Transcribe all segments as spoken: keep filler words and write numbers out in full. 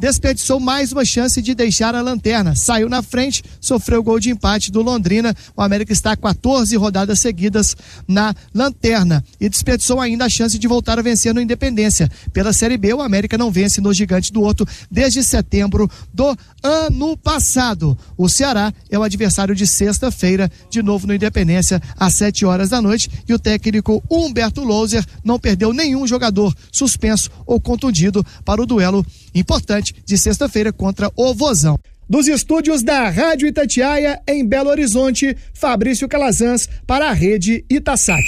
desperdiçou mais uma chance de deixar a lanterna. Saiu na frente, sofreu gol de empate do Londrina. O América está quatorze rodadas seguidas na lanterna e desperdiçou ainda a chance de voltar a vencer no Independência. Pela Série B, o América não vence no Gigante do Horto desde setembro do ano passado. O Ceará é o adversário de sexta-feira, de novo no Independência, às sete horas da noite, e o técnico Humberto Louser não perdeu nenhum jogador suspenso ou contundido para o duelo importante de sexta-feira contra o Vozão. Dos estúdios da Rádio Itatiaia, em Belo Horizonte, Fabrício Calazans para a Rede Itasat.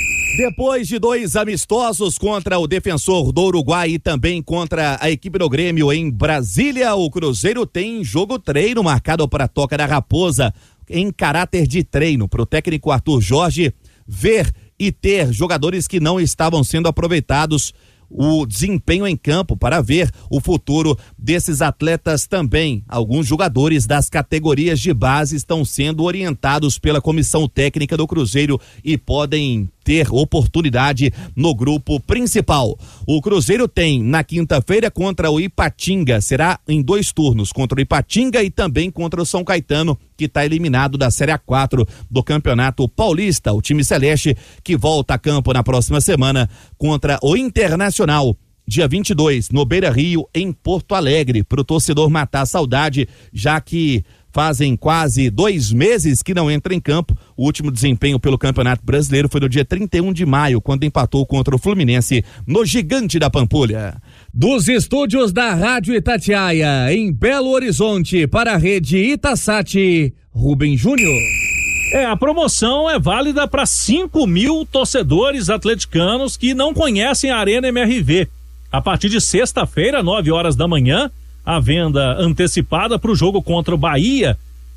Depois de dois amistosos contra o Defensor do Uruguai e também contra a equipe do Grêmio em Brasília, o Cruzeiro tem jogo treino marcado para a Toca da Raposa em caráter de treino para o técnico Arthur Jorge ver e ter jogadores que não estavam sendo aproveitados, o desempenho em campo para ver o futuro desses atletas também. Alguns jogadores das categorias de base estão sendo orientados pela comissão técnica do Cruzeiro e podem ter oportunidade no grupo principal. O Cruzeiro tem na quinta-feira contra o Ipatinga, será em dois turnos, contra o Ipatinga e também contra o São Caetano, que está eliminado da Série A quatro do Campeonato Paulista. O time celeste que volta a campo na próxima semana contra o Internacional, dia vinte e dois, no Beira-Rio, em Porto Alegre, para o torcedor matar a saudade, já que fazem quase dois meses que não entra em campo. O último desempenho pelo Campeonato Brasileiro foi no dia trinta e um de maio, quando empatou contra o Fluminense no Gigante da Pampulha. Dos estúdios da Rádio Itatiaia, em Belo Horizonte, para a Rede Itasat, Rubem Júnior. É, a promoção é válida para cinco mil torcedores atleticanos que não conhecem a Arena M R V. A partir de sexta-feira, nove horas da manhã, a venda antecipada para o jogo contra o Bahia,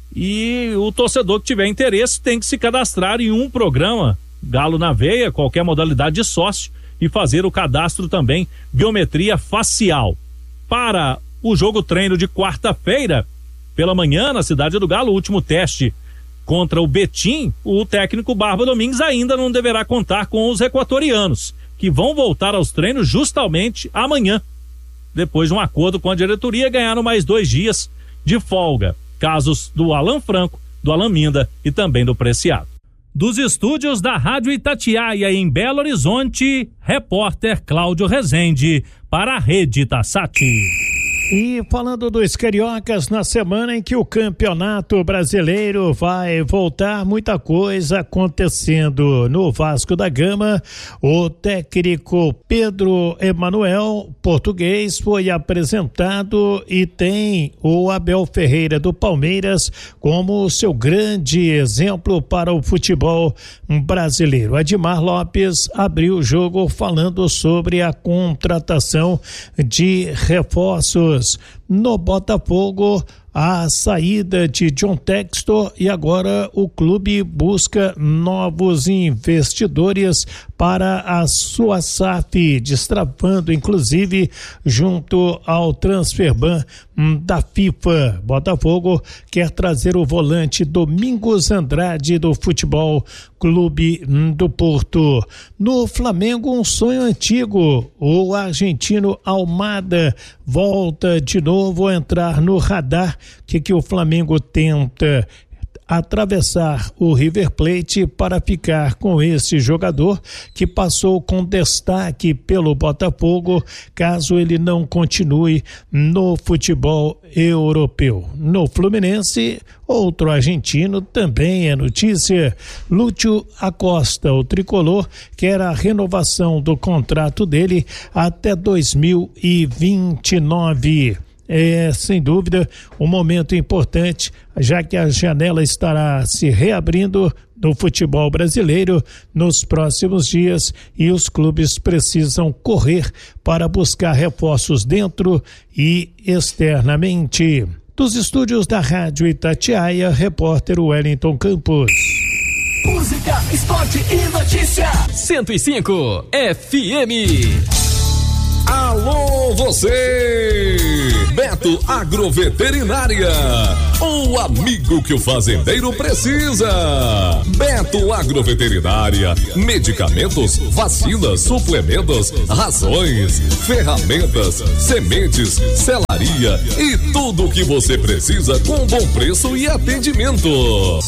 e o torcedor que tiver interesse tem que se cadastrar em um programa Galo na Veia, qualquer modalidade de sócio, e fazer o cadastro também, biometria facial. Para o jogo treino de quarta-feira, pela manhã, na Cidade do Galo, o último teste contra o Betim, o técnico Barba Domingues ainda não deverá contar com os equatorianos, que vão voltar aos treinos justamente amanhã. Depois de um acordo com a diretoria, ganharam mais dois dias de folga. Casos do Alan Franco, do Alan Minda e também do Preciado. Dos estúdios da Rádio Itatiaia em Belo Horizonte, repórter Cláudio Rezende para a Rede Itasat. E falando dos cariocas, na semana em que o Campeonato Brasileiro vai voltar, muita coisa acontecendo no Vasco da Gama. O técnico Pedro Emanuel, português, foi apresentado e tem o Abel Ferreira do Palmeiras como seu grande exemplo para o futebol brasileiro. Admar Lopes abriu o jogo falando sobre a contratação de reforços no Botafogo, a saída de John Textor, e agora o clube busca novos investidores para a sua S A F, destravando inclusive junto ao Transferban da FIFA. Botafogo quer trazer o volante Domingos Andrade do Futebol Clube do Porto. No Flamengo, um sonho antigo, o argentino Almada volta de novo a entrar no radar. Que que o Flamengo tenta? Atravessar o River Plate para ficar com esse jogador que passou com destaque pelo Botafogo, caso ele não continue no futebol europeu. No Fluminense, outro argentino também é notícia. Lúcio Acosta, o tricolor, quer a renovação do contrato dele até dois mil e vinte e nove. É, sem dúvida, um momento importante, já que a janela estará se reabrindo no futebol brasileiro nos próximos dias e os clubes precisam correr para buscar reforços dentro e externamente. Dos estúdios da Rádio Itatiaia, repórter Wellington Campos. Música, esporte e notícia. cento e cinco F M. Alô, você! Beto Agroveterinária. o amigo que o fazendeiro precisa. Beto Agroveterinária, medicamentos, vacinas, suplementos, rações, ferramentas, sementes, selaria e tudo o que você precisa com bom preço e atendimento.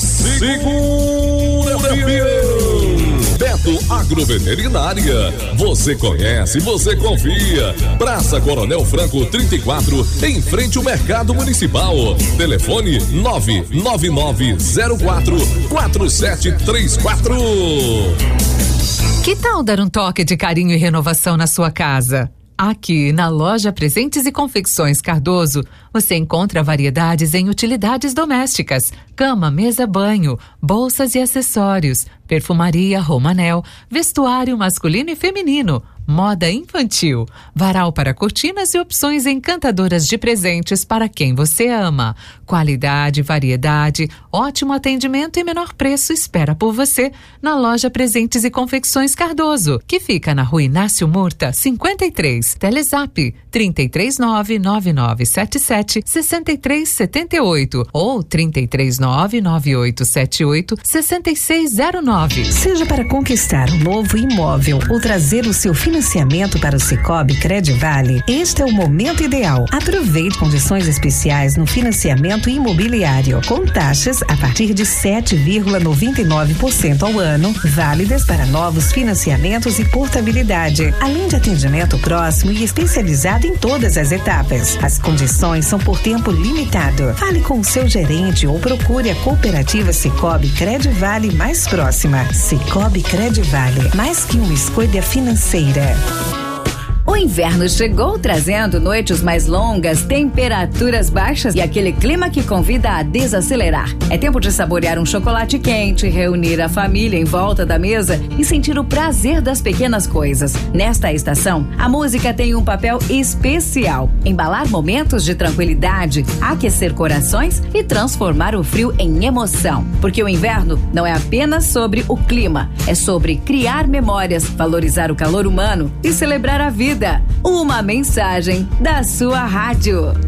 Segura, fiel! Beto Agroveterinária, você conhece, você confia. Praça Coronel Franco trinta e quatro, em frente ao Mercado Municipal. Telefone nove nove nove zero quatro quatro sete três quatro. Que tal dar um toque de carinho e renovação na sua casa? Aqui, na loja Presentes e Confecções Cardoso, você encontra variedades em utilidades domésticas, cama, mesa, banho, bolsas e acessórios, perfumaria Romanel, vestuário masculino e feminino, moda infantil, varal para cortinas e opções encantadoras de presentes para quem você ama. Qualidade, variedade, ótimo atendimento e menor preço espera por você na loja Presentes e Confecções Cardoso, que fica na Rua Inácio Murta, cinquenta e três. Telezap trinta e três nove nove nove sete sete seis três sete oito ou trinta e três nove nove oito sete oito seis seis zero nove. Seja para conquistar um novo imóvel ou trazer o seu financiamento para o Sicoob Credivale, este é o momento ideal. Aproveite condições especiais no financiamento imobiliário, com taxas a partir de sete vírgula noventa e nove por cento ao ano, válidas para novos financiamentos e portabilidade, além de atendimento próximo e especializado em todas as etapas. As condições são por tempo limitado. Fale com o seu gerente ou procure a cooperativa Sicoob Credivale mais próxima. Sicoob Credivale, mais que uma escolha financeira. O inverno chegou trazendo noites mais longas, temperaturas baixas e aquele clima que convida a desacelerar. É tempo de saborear um chocolate quente, reunir a família em volta da mesa e sentir o prazer das pequenas coisas. Nesta estação, a música tem um papel especial: embalar momentos de tranquilidade, aquecer corações e transformar o frio em emoção. Porque o inverno não é apenas sobre o clima, é sobre criar memórias, valorizar o calor humano e celebrar a vida. Uma mensagem da sua rádio.